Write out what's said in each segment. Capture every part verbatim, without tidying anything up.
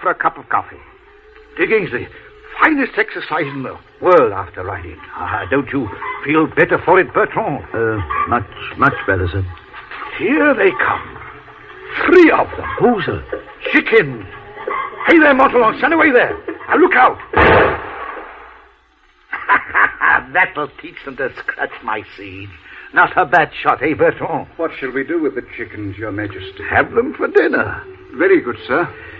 for a cup of coffee. Digging's the finest exercise in the world after riding. Ah, don't you feel better for it, Bertrand? Uh, much, much better, sir. Here they come. Three of them. Who, sir? Chickens. Hey there, Montalon, stand away there. Now look out. That'll teach them to scratch my seed. Not a bad shot, eh, Bertrand? What shall we do with the chickens, Your Majesty? Have them for dinner. Very good, sir.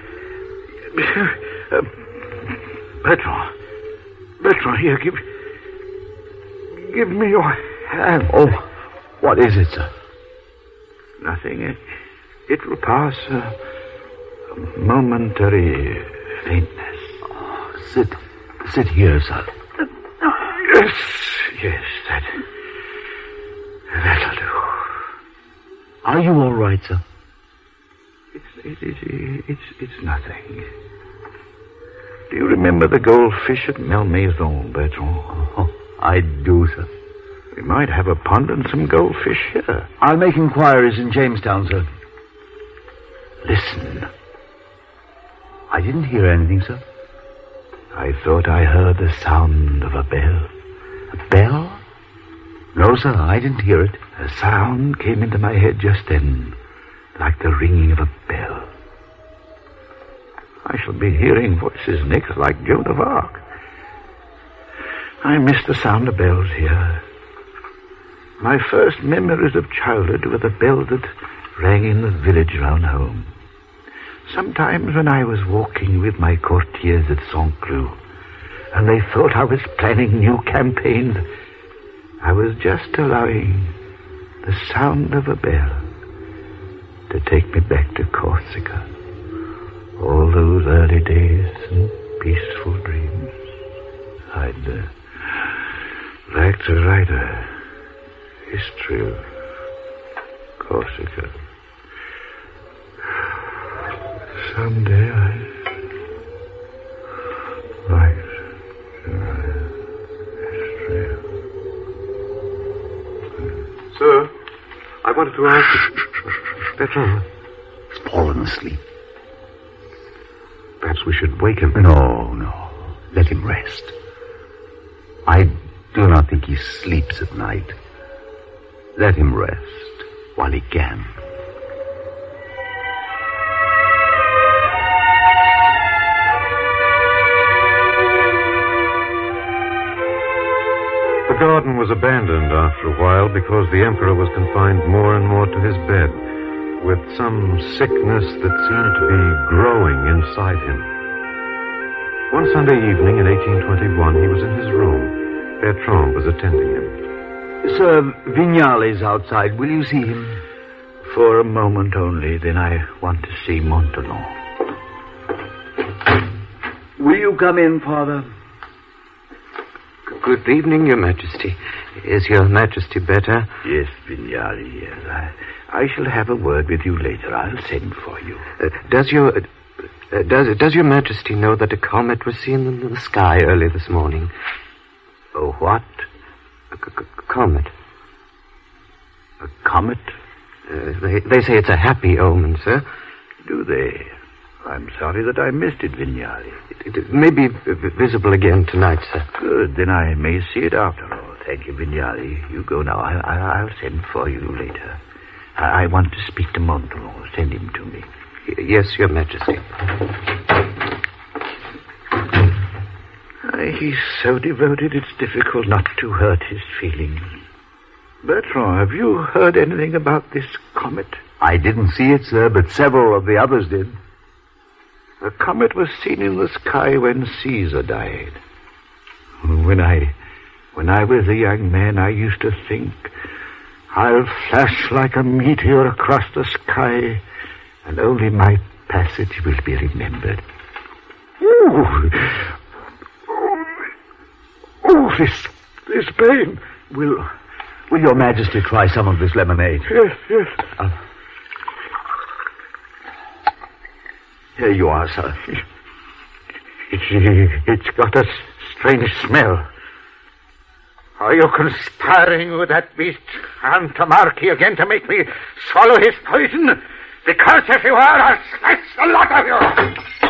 uh, Bertrand. Bertrand, here, give... Give me your hand. Oh, what is it, sir? Nothing. It, it will pass. Uh, a momentary faintness. Oh, sit, sit here, sir. Yes, yes, that... That'll do. Are you all right, sir? It's, it, it, it's, it's nothing. Do you remember the goldfish at Malmaison, Bertrand? Oh, I do, sir. We might have a pond and some goldfish here. I'll make inquiries in Jamestown, sir. Listen. I didn't hear anything, sir. I thought I heard the sound of a bell. A bell? No, sir, I didn't hear it. A sound came into my head just then, like the ringing of a bell. I shall be hearing voices next like Joan of Arc. I miss the sound of bells here. My first memories of childhood were the bells that rang in the village round home. Sometimes when I was walking with my courtiers at Saint-Cloud, and they thought I was planning new campaigns, I was just allowing the sound of a bell to take me back to Corsica. All those early days and peaceful dreams. I'd uh, like to write a history of Corsica. Someday I like to write a history of... Sir, I wanted to ask you... Bertrand. He's fallen asleep. Perhaps we should wake him. No, no. Let him rest. I do not think he sleeps at night. Let him rest while he can. The garden was abandoned after a while because the emperor was confined more and more to his bed with some sickness that seemed to be growing inside him. One Sunday evening in eighteen twenty-one, he was in his room. Bertrand was attending him. Sir, Vignal is outside. Will you see him? For a moment only, then I want to see Montalon. Will you come in, Father? Good evening, Your Majesty. Is Your Majesty better? Yes, Vignali, yes. I, I shall have a word with you later. I'll send for you. Uh, does your... Uh, does, does Your Majesty know that a comet was seen in the sky early this morning? Oh, what? A c- c- comet. A comet? Uh, they, they say it's a happy omen, sir. Do they? I'm sorry that I missed it, Vignali. It, it may be v- visible again tonight, sir. Good, then I may see it after all. Thank you, Vignali. You go now. I, I, I'll send for you later. I, I want to speak to Montalon. Send him to me. Y- yes, Your Majesty. Uh, he's so devoted, it's difficult not to hurt his feelings. Bertrand, have you heard anything about this comet? I didn't see it, sir, but several of the others did. A comet was seen in the sky when Caesar died. When I, when I was a young man, I used to think, I'll flash like a meteor across the sky, and only my passage will be remembered. Ooh, oh, this, this pain. Will, will Your Majesty try some of this lemonade? Yes, yes. Uh, Here you are, sir. It, it's got a strange smell. Are you conspiring with that beast Antomarchi again to make me swallow his poison? Because if you are, I'll slice the lot of you.